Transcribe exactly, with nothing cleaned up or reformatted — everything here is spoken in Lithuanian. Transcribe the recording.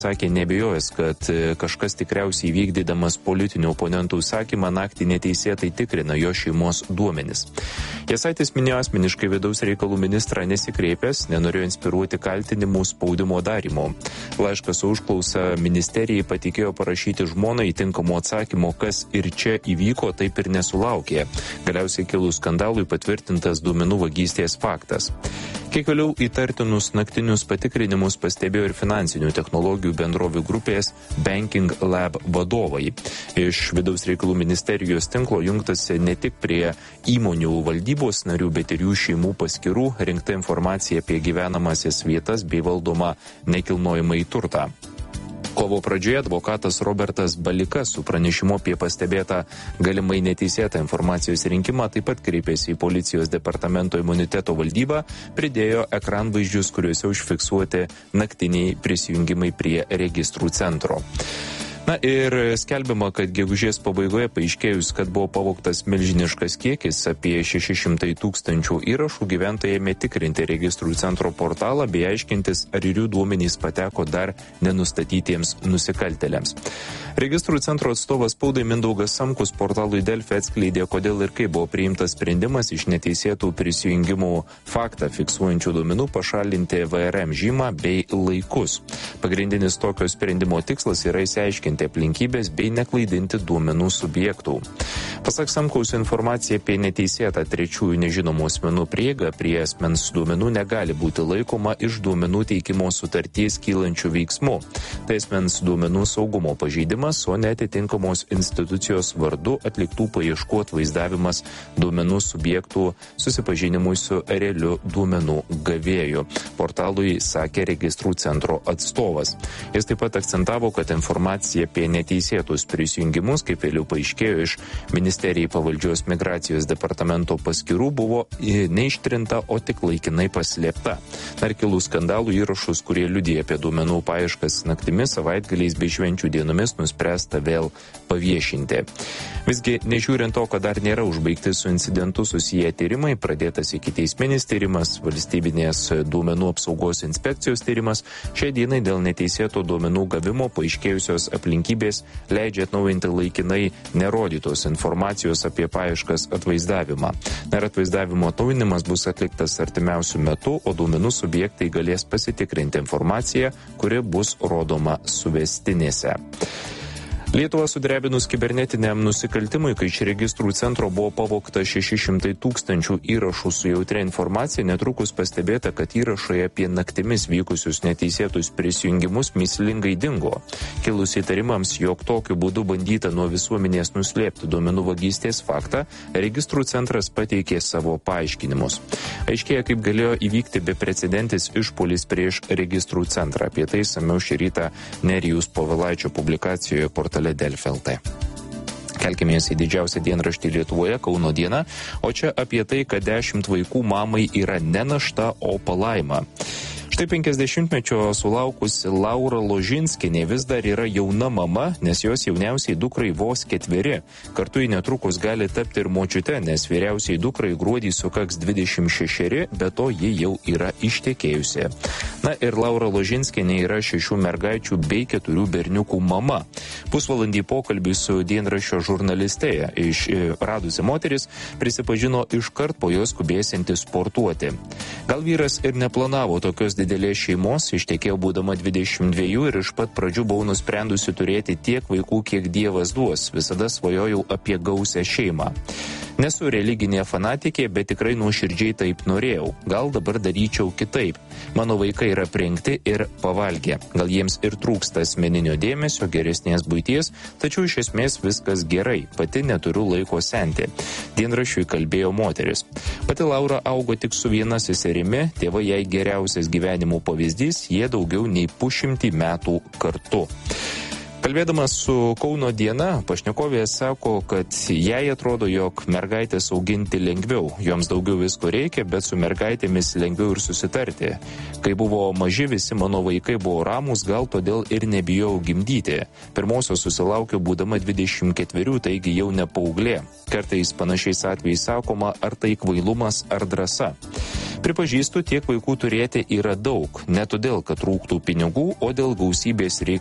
sakė nebijojęs, kad kažkas tikriausiai vykdydamas politinių oponentų užsakymą naktį neteisėtai tikrina jo šeimos duomenis. Jasaitis minėjo asmeniškai vidaus reikalų ministrą nesikreipęs, nenorėjo inspiruoti kaltinimų spaudimo darimo. Laišką su užklausa ministerijai patikėjo parašyti žmonai tinkamų atsakymų, kas ir čia įvyko, taip ir nesulaukė. Galiausiai kilus skandalui patvirtintas duomenų vagystės faktas. Kiek vėliau įtartinus naktinius patikrinimus pastebėjo ir finansinių technologijų bendrovių grupės Banking Lab vadovai. Iš vidaus reikalų ministerijos tinklo jungtasi ne tik prie įmonių valdybos narių, bet ir jų šeimų paskyrų, rinkta informacija apie gyvenamasias vietas bei valdomą nekilnojamąjį turtą. Kovo pradžioje advokatas Robertas Balika su pranešimu apie pastebėtą galimai neteisėtą informacijos rinkimą taip pat kreipėsi į policijos departamento imuniteto valdybą, pridėjo ekranvaizdžius, kuriuose užfiksuoti naktiniai prisijungimai prie registrų centro. Na ir skelbiama, kad gegužės pabaigoje paaiškėjus, kad buvo pavogtas milžiniškas kiekis, apie šeši šimtai tūkstančių įrašų, gyventojai ėmė tikrinti registrų centro portalą bei aiškintis, ar jų duomenys pateko dar nenustatytiems nusikaltėliams. Registrų centro atstovas spaudai Mindaugas Samkus portalui Delfi atskleidė, kodėl ir kaip buvo priimtas sprendimas iš neteisėtų prisijungimų faktą fiksuojančių duomenų pašalinti V R M žymą bei laikus. Pagrindinis tokio sprendimo tikslas yra išsiaiškinti aplinkybės bei neklaidinti duomenų subjektų. Pasak Samkaus, informacija apie neteisėtą trečiųjų nežinomų asmenų prieigą prie asmens duomenų negali būti laikoma iš duomenų teikimo sutarties kylančių veiksmų. Tai asmens duomenų saugumo pažeidimas, o netitinkamos institucijos vardu atliktų paieškų atvaizdavimas duomenų subjektų susipažinimui su realiu duomenų gavėju. Portalui sakė registrų centro atstovas. Jis taip pat akcentavo, kad informacija apie neteisėtus prisijungimus, kaip vėliau paaiškėjo iš ministerijai pavaldžios migracijos departamento paskyrų, buvo neištrinta, o tik laikinai paslėpta. Dar kilus skandalų įrašus, kurie liudija apie duomenų paieškas naktimis, savaitgaliais bei švenčių dienomis, nuspręsta vėl paviešinti. Visgi, nežiūrint to, kad dar nėra užbaigti su incidentu susiję tyrimai, pradėtas ikiteisminis tyrimas, valstybinės duomenų apsaugos inspekcijos tyrimas, šiai dienai dėl neteisėto duomenų gavimo paaiškėjusios aplinkybės leidžia atnaujinti laikinai nerodytos informacijos apie paieškas atvaizdavimą. Ir atvaizdavimo atnaujinimas bus atliktas artimiausių metų, o duomenų subjektai galės pasitikrinti informaciją, kuri bus rodoma suvestinėse. Lietuvą sudrebinus kibernetiniam nusikaltimui, kai iš registrų centro buvo pavogta šeši šimtai tūkstančių įrašų su jautria informacija, netrukus pastebėta, kad įrašai apie naktimis vykusius neteisėtus prisijungimus mįslingai dingo. Kilus įtarimams, jog tokiu būdu bandyta nuo visuomenės nuslėpti duomenų vagystės faktą, registrų centras pateikė savo paaiškinimus. Aiškėja, kaip galėjo įvykti beprecedentis išpuolis prieš registrų centrą. Apie tai išsamiau šį rytą Nerijus Povilaičio publikacijoje portale Delfi L T. Kelkimės į didžiausią dienraštį Lietuvoje, Kauno diena, o čia apie tai, kad dešimt vaikų mamai yra ne našta, o palaima. Štai penkiasdešimtmečio sulaukusi Laura Ložinskienė vis dar yra jauna mama, nes jos jauniausiai dukrai vos ketveri. Kartu ji netrukus gali tapti ir močiute, nes vyriausiai dukrai gruodį sukaks dvidešimt šešeri, bet to ji jau yra ištekėjusi. Na ir Laura Ložinskienė yra šešių mergaičių bei keturių berniukų mama. Pusvalandį pokalbį su dienraščio žurnaliste iš radusi moteris prisipažino iškart po jos skubėsianti sportuoti. Gal vyras ir neplanavo tokios didelės šeimos, ištekėjo būdama dvidešimt dviejų ir iš pat pradžių buvau nusprendusi turėti tiek vaikų, kiek Dievas duos. Visada svajojau apie gausią šeimą. Nesu religinė fanatikė, bet tikrai nuoširdžiai taip norėjau. Gal dabar daryčiau kitaip. Mano vaikai yra aprengti ir pavalgę. Gal jiems ir trūksta asmeninio dėmesio, geresnės buities, tačiau iš esmės viskas gerai. Pati neturiu laiko senti. Dienraščiui kalbėjo moteris. Pati Laura augo tik su viena seserimi, tėvai jai geriausias gyvenimo pavyzdys, jie daugiau nei pusšimtį metų kartu. Kalbėdamas su Kauno diena, pašnekovė sako, kad jai atrodo, jog mergaitės auginti lengviau. Joms daugiau visko reikia, bet su mergaitėmis lengviau ir susitarti. Kai buvo maži, visi mano vaikai buvo ramūs, gal todėl ir nebijau gimdyti. Pirmosios susilaukiau būdama dvidešimt ketverių, taigi jau ne paauglė. Kartais panašiais atvejais sakoma, ar tai kvailumas, ar drąsa. Pripažįstu, tiek vaikų turėti yra daug. Ne todėl, kad trūktų pinigų, o dėl gausybės reikalų.